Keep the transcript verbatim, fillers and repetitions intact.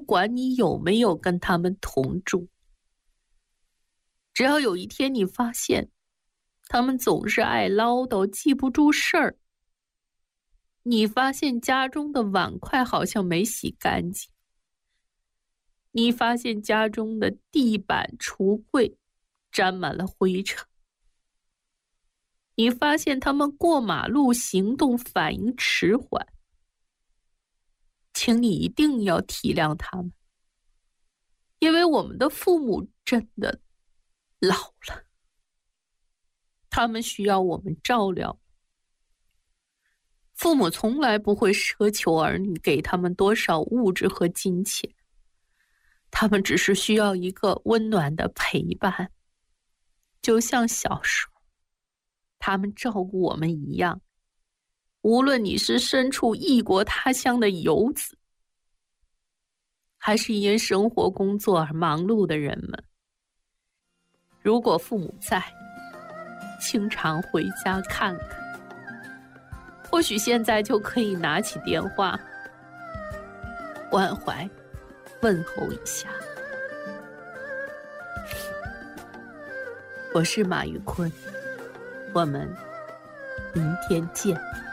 管你有没有跟他们同住。只要有一天你发现他们总是爱唠叨，记不住事儿，你发现家中的碗筷好像没洗干净，你发现家中的地板、橱柜沾满了灰尘，你发现他们过马路行动反应迟缓，请你一定要体谅他们，因为我们的父母真的老了，他们需要我们照料。父母从来不会奢求儿女给他们多少物质和金钱，他们只是需要一个温暖的陪伴，就像小时候他们照顾我们一样。无论你是身处异国他乡的游子，还是因生活工作而忙碌的人们，如果父母在，经常回家看看，或许现在就可以拿起电话，关怀问候一下。我是马玉坤，我们明天见。